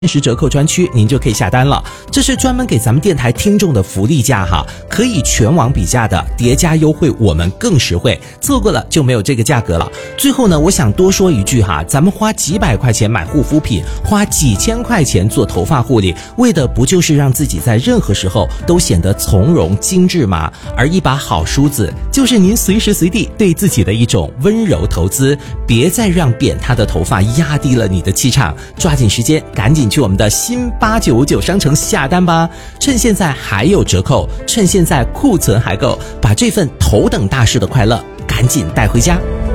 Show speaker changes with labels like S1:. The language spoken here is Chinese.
S1: 时折扣专区，您就可以下单了。这是专门给咱们电台听众的福利价哈，可以全网比价的叠加优惠，我们更实惠，错过了就没有这个价格了。最后呢，我想多说一句哈，咱们花几百块钱买护肤品，花几千块钱做头发护理，为的不就是让自己在任何时候都显得从容精致吗？而一把好梳子，就是您随时随地对自己的一种温柔投资，别再让扁塌的头发压低了你的气场，抓紧时间，赶紧去我们的新8959商城下单吧，趁现在还有折扣，趁现在库存还够，把这份头等大事的快乐赶紧带回家。